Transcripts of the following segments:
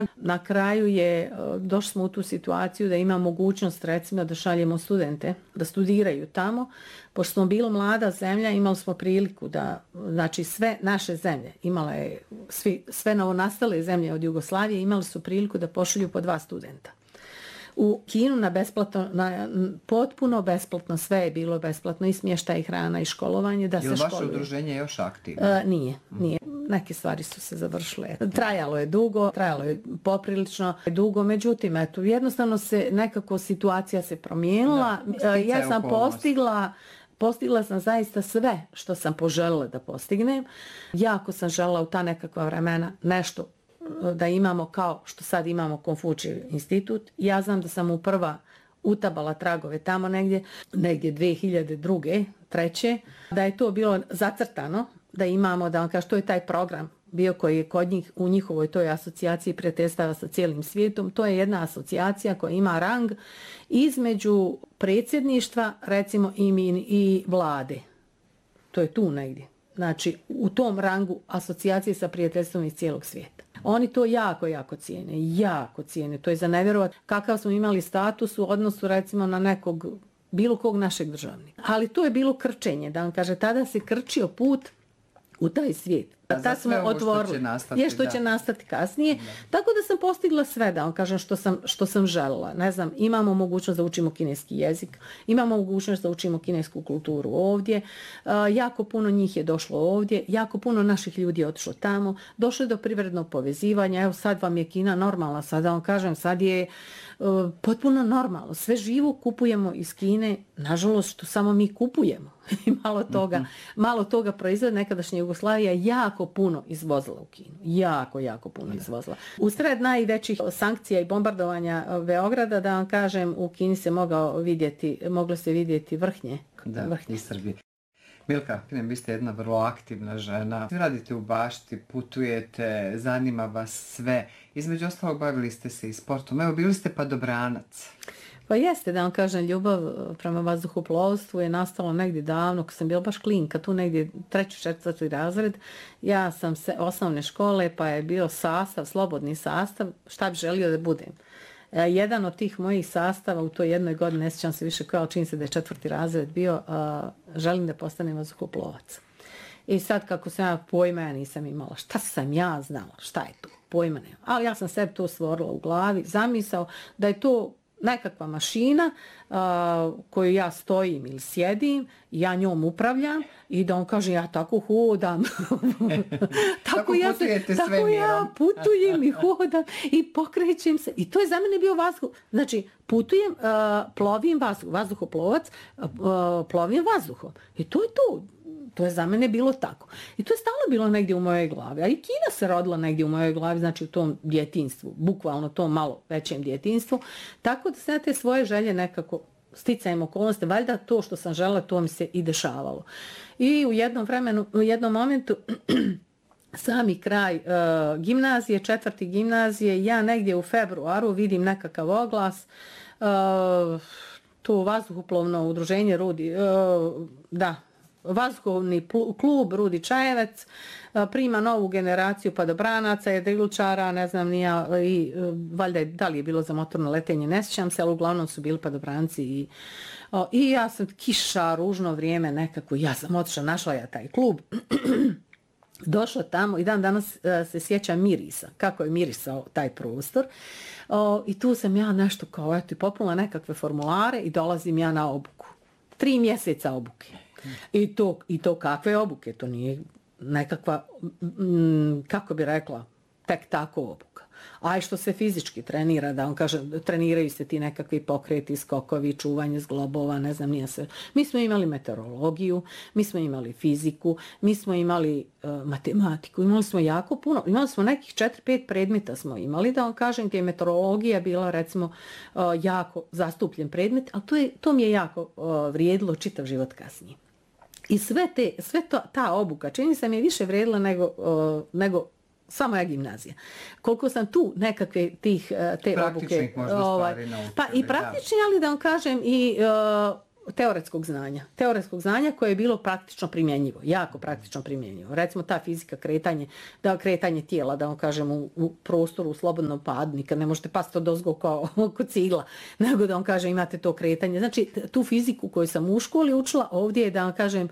Na kraju došli smo u tu situaciju da ima mogućnost recimo da šaljemo studente da studiraju tamo. Pošto smo bili mlada zemlja, imali smo priliku da, znači sve naše zemlje, imala je, sve novonastale zemlje od Jugoslavije imali su priliku da pošalju po 2 studenta. U Kinu potpuno besplatno, sve je bilo besplatno, i smještaj, i hrana, i školovanje, da se školuju. Je li vaše udruženje još aktivno? Nije. Neke stvari su se završile. Trajalo je dugo, trajalo je poprilično dugo, međutim, eto, jednostavno se nekako situacija se promijenila. Ja sam postigla sam zaista sve što sam poželjela da postignem. Jako sam željela u ta nekakva vremena nešto da imamo kao što sad imamo Konfučijev institut. Ja znam da sam prva utabala tragove tamo negdje 2002. 3. Da je to bilo zacrtano, da imamo, da vam kažem, to je taj program bio koji je kod njih u njihovoj toj asocijaciji prijateljstava sa cijelim svijetom. To je jedna asocijacija koja ima rang između predsjedništva, recimo, i vlade. To je tu negdje. Znači, u tom rangu asocijacije sa prijateljstvom iz cijelog svijeta. Oni to jako cijene. To je za nevjerovat kakav smo imali status u odnosu, recimo, na bilo kog našeg državnika. Ali to je bilo krčenje, da vam kaže, tada se krčio put u taj svijet. Za sve ovo što će nastati. Što će nastati kasnije. Da. Tako da sam postigla sve, da vam kažem, što sam željela. Ne znam, imamo mogućnost da učimo kineski jezik, imamo mogućnost da učimo kinesku kulturu ovdje, jako puno njih je došlo ovdje, jako puno naših ljudi je otišlo tamo, došlo je do privrednog povezivanja, evo sad vam je Kina normalna, sad da vam kažem, sad je potpuno normalno. Sve živo kupujemo iz Kine, nažalost što samo mi kupujemo. I malo toga proizvode. Nekadašnja Jugoslavija jako puno izvozila u Kinu. Jako puno izvozila. Usred najvećih sankcija i bombardovanja Beograda, da vam kažem, u Kini se moglo se vidjeti vrhnje. Da, iz Srbije. Milka, vi ste jedna vrlo aktivna žena. Vi radite u bašti, putujete, zanima vas sve. Između ostalog bavili ste se i sportom. Evo, bili ste padobranac. Pa jeste, da vam kažem, ljubav prema vazduhoplovstvu je nastala negdje davno, kad sam bila baš klinka, tu negdje 3. 4. razred. Ja sam se osnovne škole, pa je bio sastav, slobodni sastav, šta bi želio da budem. Jedan od tih mojih sastava u toj jednoj godini, ne sjećam se više koja, ali čini se da je 4. razred bio, želim da postanem vazduhoplovac. I sad kako sam ja pojma, ja nisam imala. Šta sam ja znala? Šta je to? Pojma nema. Ali ja sam sebi to stvorila u glavi, zamisao da je to nekakva mašina koju ja stojim ili sjedim, ja njom upravljam i da on kaže ja tako hodam. tako ja putujem i hodam i pokrećem se. I to je za mene bio vazduh. Znači, putujem, plovim vazduhoplovac, plovim vazduhom. I to je to. To je za mene bilo tako. I to je stalno bilo negdje u mojoj glavi. A i Kina se rodila negdje u mojoj glavi, znači u tom djetinjstvu, bukvalno tom malo većem djetinjstvu. Tako da se te svoje želje nekako sticajem okolnosti, valjda to što sam želela, to mi se i dešavalo. I u jednom momentu sami kraj gimnazije, 4. gimnazije, ja negdje u februaru vidim nekakav oglas, to vazduhoplovno udruženje vazduhovni klub Rudi Čajevec prima novu generaciju padobranaca, jedriličara, ne znam nija, i valjda da li je bilo za motorno letenje, ne sjećam se, ali uglavnom su bili padobranci i ja sam kiša, ružno vrijeme nekako, ja sam otišla, našla ja taj klub, došla tamo i dan danas se sjećam mirisa, kako je mirisao taj prostor. I tu sam ja nešto kao, eto, popunila nekakve formulare i dolazim ja na obuku. 3 mjeseca obuke. I to kakve obuke, to nije nekakva, kako bi rekla, tek tako obuka. A što se fizički trenira, da on kaže, treniraju se ti nekakvi pokreti, skokovi, čuvanje zglobova, ne znam, nije sve. Mi smo imali meteorologiju, mi smo imali fiziku, mi smo imali matematiku, imali smo jako puno, imali smo nekih 4-5 predmeta smo imali, da vam kažem, gdje je meteorologija bila, recimo, jako zastupljen predmet, ali to mi je jako vrijedilo čitav život kasnije. I ta obuka, čini se mi je više vrijedila nego sva moja gimnazija. Koliko sam tu nekakve te obuke... Praktičnih možda stvari naučili. Pa i praktični, ali da vam kažem i teoretskog znanja koje je bilo praktično primjenjivo, jako praktično primjenjivo. Recimo ta fizika kretanje tijela, da vam kažem, u prostoru, u slobodnom padu, nikad ne možete pasti odozgo kao cigla, nego da vam kažem imate to kretanje. Znači tu fiziku koju sam u školi učila, ovdje je da vam kažem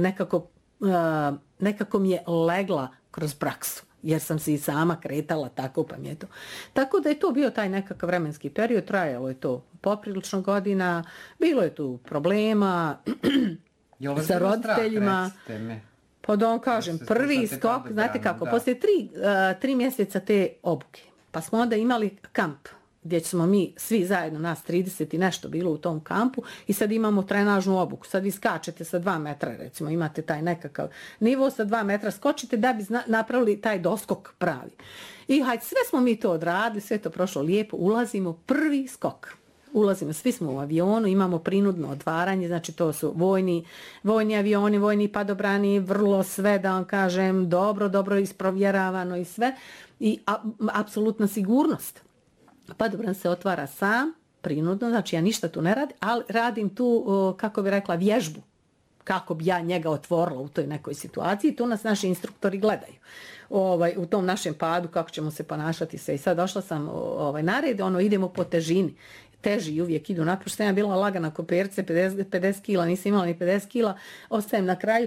nekako mi je legla kroz praksu, jer sam se i sama kretala tako, pa mi je to. Tako da je to bio taj nekakav vremenski period, trajalo je to poprilično godina, bilo je tu problema sa roditeljima. Pa da vam kažem, prvi skok, znate kako, poslije 3 mjeseca te obuke, pa smo onda imali kamp, gdje smo mi svi zajedno, nas 30 i nešto bilo u tom kampu i sad imamo trenažnu obuku. Sad vi skačete sa 2 metra, recimo, imate taj nekakav nivo sa 2 metra, skočite da bi napravili taj doskok pravi. I hajde, sve smo mi to odradili, sve to prošlo lijepo, ulazimo, prvi skok. Ulazimo, svi smo u avionu, imamo prinudno otvaranje, znači to su vojni avioni, vojni padobrani, vrlo sve, da vam kažem, dobro isprovjeravano i sve. I apsolutna sigurnost. Padobran se otvara sam, prinudno, znači ja ništa tu ne radim, ali radim tu, kako bi rekla, vježbu. Kako bi ja njega otvorila u toj nekoj situaciji. Tu nas naši instruktori gledaju. U tom našem padu, kako ćemo se ponašati sve. I sad došla sam na red, idemo po težini. Teži uvijek idu naprijed. Što ja bila lagana ko perce, 50 kila, nisam imala ni 50 kila, ostajem na kraju.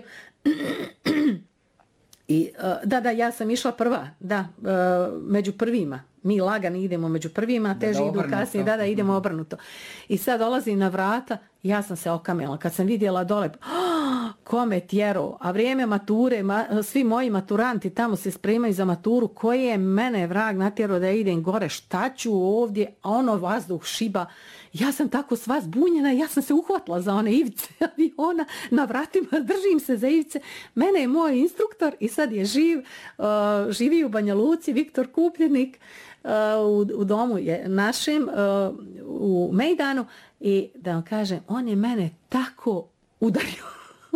I ja sam išla prva, među prvima. Mi lagani idemo među prvima, teži idu kasnije, idemo obrnuto. I sad dolazim na vrata, ja sam se okamela. Kad sam vidjela dole, ko me tjerao, a vrijeme mature, svi moji maturanti tamo se spremaju za maturu, koji je mene vrag natjerao da idem gore, šta ću ovdje, a vazduh šiba. Ja sam tako sva zbunjena, ja sam se uhvatila za one ivice aviona na vratima, držim se za ivice. Mene je moj instruktor i sad je živi u Banja Luci, Viktor Kupljenik, u domu je našem, u Mejdanu, i da vam kažem, on je mene tako udario.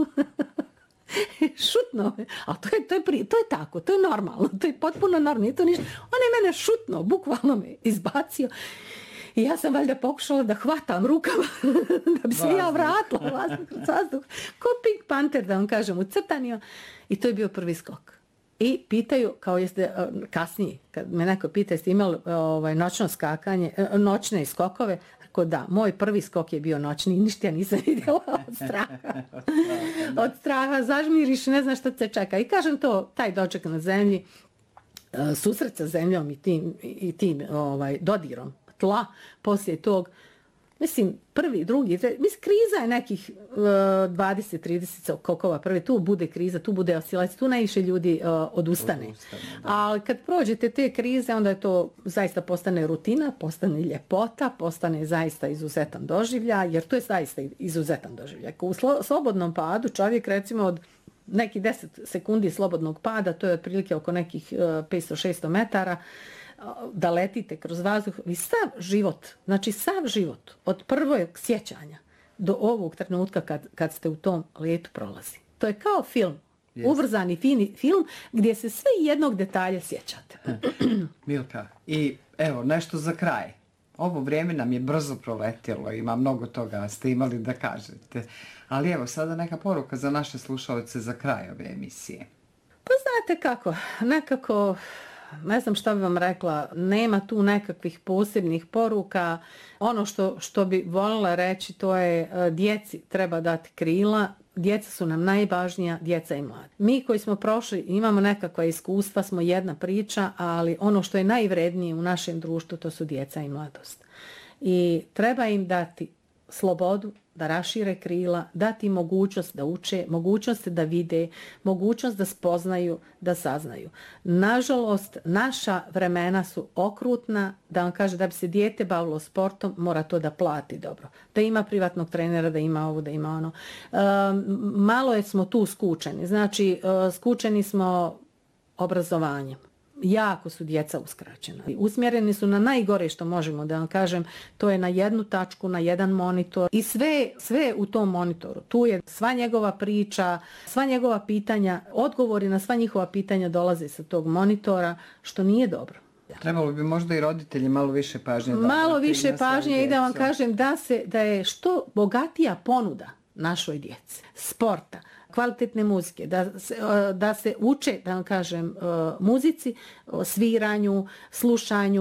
Šutno me, a to je tako, to je normalno, to je potpuno normalno, to ništa. On je mene šutno, bukvalno me izbacio. I ja sam valjda pokušala da hvatam rukama da bi se ja vratila vazduh. Ko Pink Panther, da vam kažem, ucrtanio. I to je bio prvi skok. I pitaju, kao jeste kasnije, kad me neko pita jeste imali noćno skakanje, noćne skokove, tako da, moj prvi skok je bio noćni, ništa ja nisam vidjela od straha. Od straha, zažmiriš, ne znaš šta se čeka. I kažem to, taj doček na zemlji, susret sa zemljom i tim dodirom tla, poslije tog, mislim, prvi, drugi, kriza je nekih 20-30 skokova, prvi, tu bude kriza, tu bude oscilacija, tu najviše ljudi odustane. Ali kad prođete te krize, onda je to zaista postane rutina, postane ljepota, postane zaista izuzetan doživljaj, jer to je zaista izuzetan doživljaj. U slobodnom padu čovjek, recimo, od nekih 10 sekundi slobodnog pada, to je otprilike oko nekih 500-600 metara, da letite kroz vazduh, vi sav život od prvog sjećanja do ovog trenutka kad ste u tom letu prolazi. To je kao film, ubrzani fini film gdje se sve jednog detalja sjećate. Milka, i evo nešto za kraj. Ovo vrijeme nam je brzo proletjelo, ima mnogo toga ste imali da kažete. Ali evo sada neka poruka za naše slušalce za kraj ove emisije. Pa znate kako, nekako, ne znam šta bi vam rekla, nema tu nekakvih posebnih poruka. Ono što bi voljela reći, to je djeci treba dati krila. Djeca su nam najvažnija, djeca i mladi. Mi koji smo prošli, imamo nekakva iskustva, smo jedna priča, ali ono što je najvrednije u našem društvu, to su djeca i mladost. I treba im dati slobodu, da rašire krila, dati mogućnost da uče, mogućnost da vide, mogućnost da spoznaju, da saznaju. Nažalost, naša vremena su okrutna, da vam kaže da bi se dijete bavilo sportom, mora to da plati dobro. Da ima privatnog trenera, da ima ovo, da ima ono. Malo smo tu skučeni. Znači, skučeni smo obrazovanjem. Jako su djeca uskraćena. Usmjereni su na najgore što možemo da vam kažem, to je na jednu tačku, na jedan monitor i sve u tom monitoru. Tu je sva njegova priča, sva njegova pitanja, odgovori na sva njihova pitanja dolaze sa tog monitora, što nije dobro. Trebalo bi možda i roditelji malo više pažnje. Malo više pažnje i da vam kažem da je što bogatija ponuda našoj djeci, sporta, kvalitetne muzike, da se uče, da vam kažem, muzici, sviranju, slušanju,